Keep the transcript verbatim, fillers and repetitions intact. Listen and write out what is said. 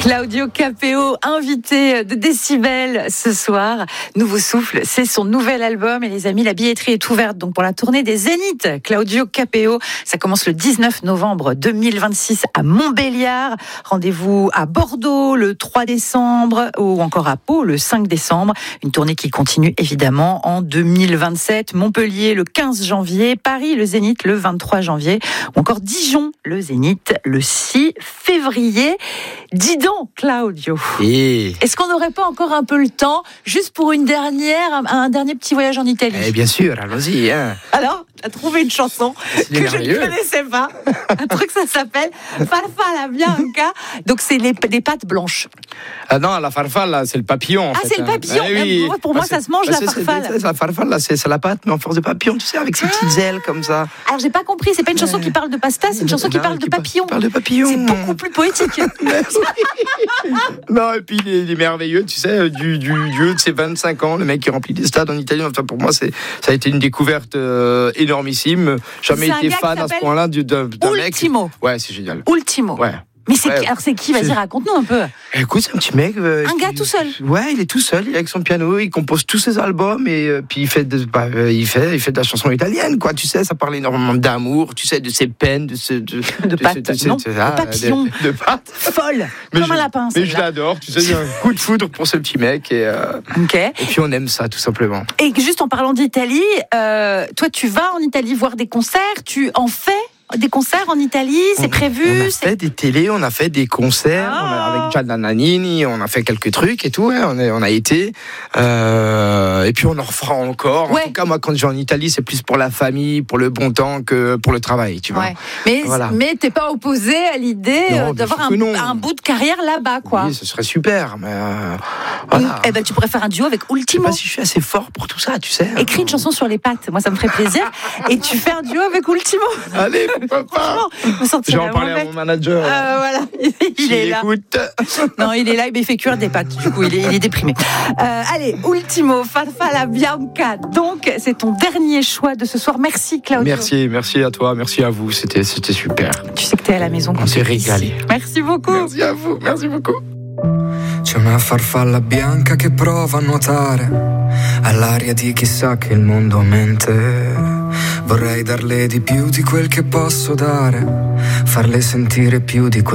Claudio Capéo, invité de Décibel ce soir. Nouveau souffle, c'est son nouvel album. Et les amis, la billetterie est ouverte donc pour la tournée des Zéniths. Claudio Capéo, ça commence le dix-neuf novembre deux mille vingt-six à Montbéliard. Rendez-vous à Bordeaux le trois décembre ou encore à Pau le cinq décembre. Une tournée qui continue évidemment en deux mille vingt-sept. Montpellier le quinze janvier, Paris le Zénith le vingt-trois janvier ou encore Dijon le Zénith le six février. Dis donc, Claudio, Et... est-ce qu'on n'aurait pas encore un peu le temps, juste pour une dernière, un, un dernier petit voyage en Italie? Eh bien sûr, allons-y. Hein. Alors, tu as trouvé une chanson C'est que je ne merveilleux. connaissais pas. Un truc, ça s'appelle Farfalla Bianca. Donc, c'est les, des pâtes blanches. Ah non, la farfalla, c'est le papillon. En Ah, fait, c'est le hein. papillon. Eh oui. Pour moi, Ah, ça c'est- se mange, bah, la c'est- c'est- farfalle. c'est- La farfalla, c'est, c'est la pâte, mais en force de papillon, tu sais, avec ses petites ailes comme ça. Alors, j'ai pas compris. C'est pas une chanson qui parle de pasta, c'est une chanson qui Non, parle de par- papillon. qui parle de papillon. C'est beaucoup plus poétique. Non, et puis il est, il est merveilleux, tu sais, du, du, du haut de ses vingt-cinq ans, le mec qui remplit des stades en Italie. Enfin, pour moi, c'est, ça a été une découverte euh, énormissime. Jamais C'est un été gars qui fan à ce s'appelle point-là du- d'un, d'un mec. Ultimo. Ouais, c'est génial. Ultimo. Ouais. Mais c'est Ouais. qui, alors c'est qui? Vas-y, C'est- raconte-nous un peu. Écoute, c'est un petit mec. euh, Un gars qui- tout seul. Ouais, il est tout seul. Il est avec son piano, il compose tous ses albums et euh, puis il fait, de, bah, euh, il fait, il fait de la chanson italienne, quoi. Tu sais, ça parle énormément d'amour, tu sais, de ses peines, de ce, de, De pâtes, ce- non, ce- de ah, papillons. de, de pâtes. Folle. Mais Comme je- un lapin, Mais je celle-là. l'adore, tu sais, j'ai un coup de foudre pour ce petit mec et, euh, Ok. et puis on aime ça tout simplement. Et juste en parlant d'Italie, euh, toi, tu vas en Italie voir des concerts, tu en fais des concerts en Italie, c'est On- prévu. On a c'est... fait des télés, on a fait des concerts, Ah. on a- avec Gianna Nannini, on a fait quelques trucs et tout, ouais, on, a, on a été. Euh, et puis on en refera encore. Ouais. En tout cas, moi, quand je vais en Italie, c'est plus pour la famille, pour le bon temps que pour le travail, tu vois. Ouais. Mais, Voilà. mais t'es pas opposé à l'idée Non, euh, bien d'avoir sûr un, que non. un bout de carrière là-bas, quoi. Oui, ce serait super, mais euh, voilà. Eh ben, tu pourrais faire un duo avec Je sais Ultimo. pas si je suis assez fort pour tout ça, tu sais. Écris une chanson sur les pattes, moi ça me ferait plaisir. Et tu fais un duo avec Ultimo. Allez, pourquoi pas. Franchement, je me Je sentirais vais en parler à mauvais. mon manager. Euh, voilà, il S'il est là. écoute. Non, il est là, mais il fait cuire des pâtes. Du coup, il est, il est déprimé. Euh, allez, Ultimo, Farfalla Bianca. Donc, c'est ton dernier choix de ce soir. Merci, Claudio. Merci, merci à toi, merci à vous, c'était, c'était super. Tu sais que t'es à la maison. quand On s'est tu es ici. régalé. Merci beaucoup. Merci à vous, merci beaucoup. C'è una farfalla bianca che prova a nuotare all'aria di chissà che il mondo mente. Vorrei darle di più di quel che posso dare, farle sentire più di quel